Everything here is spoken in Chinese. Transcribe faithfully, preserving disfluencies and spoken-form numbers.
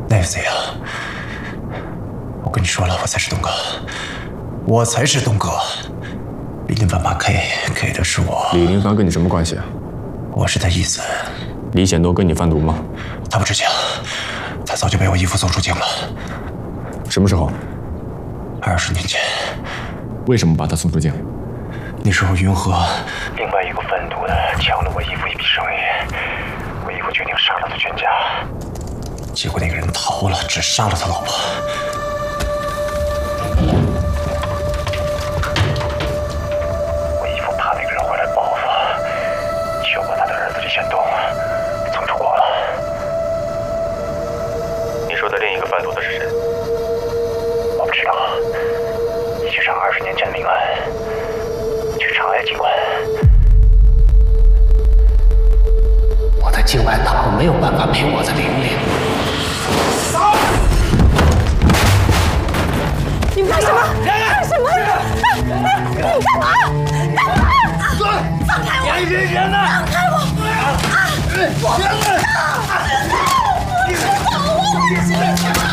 奈夫子呀，我跟你说了，我才是东哥，我才是东哥。李林凡把 K 给的是我。 李林凡跟你什么关系啊？ 我是他义子。 李显东跟你贩毒吗？ 他不知情，他早就被我义父送出境了。 什么时候？ 二十年前。 为什么把他送出境？ 那时候云河另外一个贩毒的抢了我义父一笔生意，我义父决定杀了他全家。结果那个人逃了，只杀了他老婆。我义父怕那个人回来报复，就把他的儿子李显东送出国了。 你说的另一个贩毒的是谁？ 我不知道。你去查二十年前的命案，去长安警官。我在境外打工，没有办法陪我在邻里。 你们干什么？干什么？你干嘛？干嘛？放开我！你是人呢？放开我！啊！我不知道！放开我！我不知道！我不知道！